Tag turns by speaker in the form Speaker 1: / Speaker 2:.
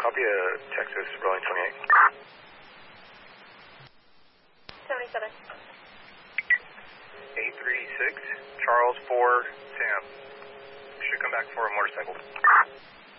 Speaker 1: copy Texas, rolling 28.
Speaker 2: 77.
Speaker 1: 836, Charles 4, Sam. Should come back for a motorcycle.